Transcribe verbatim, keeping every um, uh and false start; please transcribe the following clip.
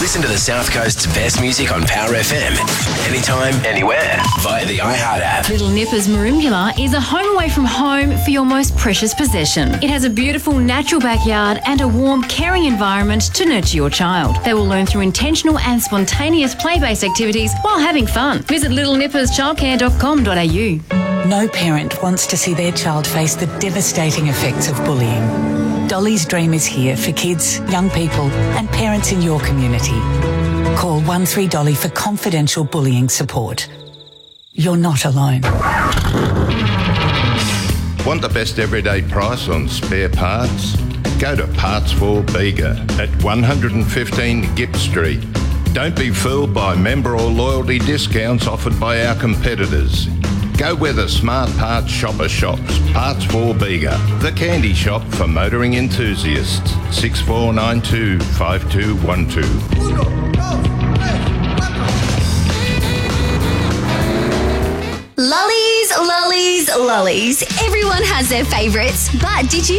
Listen to the South Coast's best music on Power F M. Anytime, anywhere. Via the iHeart app. Little Nippers Merimbula is a home away from home for your most precious possession. It has a beautiful natural backyard and a warm, caring environment to nurture your child. They will learn through intentional and spontaneous play-based activities while having fun. Visit little nippers childcare dot com dot a u. No parent wants to see their child face the devastating effects of bullying. Dolly's Dream is here for kids, young people and parents in your community. Call one three Dolly for confidential bullying support. You're not alone. Want the best everyday price on spare parts? Go to Parts for Bega at one fifteen Gibbs Street. Don't be fooled by member or loyalty discounts offered by our competitors. Go where the smart parts shopper shops. Parts for Bega, the candy shop for motoring enthusiasts. six four nine two, five two one two. Lollies, lollies, lollies. Everyone has their favourites, but did you